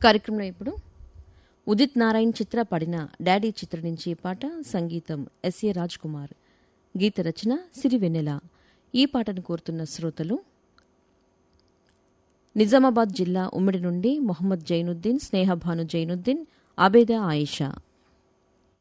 కార్యక్రమంలో ఇప్పుడు ఉదిత్ నారాయణ్ చిత్ర పాడిన డాడీ చిత్ర నుంచి పాట, సంగీతం ఎస్ఏ రాజ్ కుమార్, గీత రచన సిరివెన్నెల. ఈ పాటను కోరుతున్న శ్రోతలు నిజామాబాద్ జిల్లా ఉమ్మడి నుండి మొహమ్మద్ జైనుద్దీన్, స్నేహభాను జైనుద్దీన్, ఆబేదా ఆయిషా.